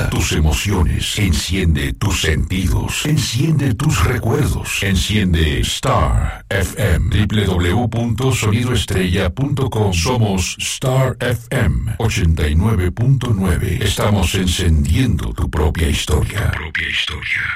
Despierta tus emociones, enciende tus sentidos, enciende tus recuerdos, enciende Star FM, www.sonidoestrella.com. Somos Star FM 89.9. Estamos encendiendo tu propia historia.